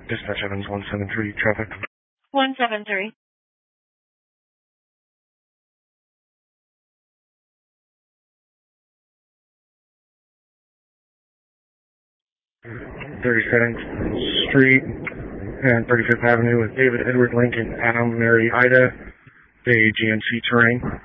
Dispatch Evans 173, traffic. 173. Settings Street and 35th Avenue with David Edward Lincoln Adam Mary Ida, a GMC terrain.